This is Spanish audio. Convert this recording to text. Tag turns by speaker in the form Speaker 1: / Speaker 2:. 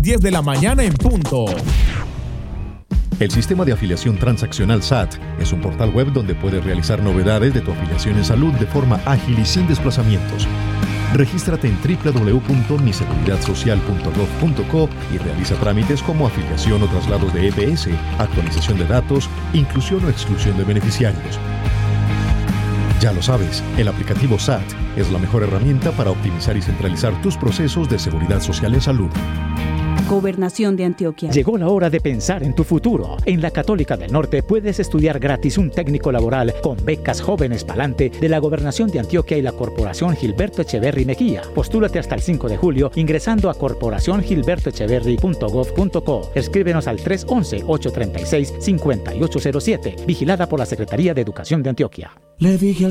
Speaker 1: 10 de la mañana en punto.
Speaker 2: El Sistema de Afiliación Transaccional SAT es un portal web donde puedes realizar novedades de tu afiliación en salud de forma ágil y sin desplazamientos. Regístrate en www.miseguridad-social.gov.co y realiza trámites como afiliación o traslados de EPS, actualización de datos, inclusión o exclusión de beneficiarios. Ya lo sabes, el aplicativo SAT es la mejor herramienta para optimizar y centralizar tus procesos de seguridad social en salud.
Speaker 3: Gobernación de Antioquia.
Speaker 4: Llegó la hora de pensar en tu futuro. En la Católica del Norte puedes estudiar gratis un técnico laboral con becas Jóvenes Palante de la Gobernación de Antioquia y la Corporación Gilberto Echeverry Mejía. Postúlate hasta el 5 de julio ingresando a corporaciongilbertoecheverry.gov.co. Escríbenos al 311-836-5807. Vigilada por la Secretaría de Educación de Antioquia.
Speaker 5: Le dije al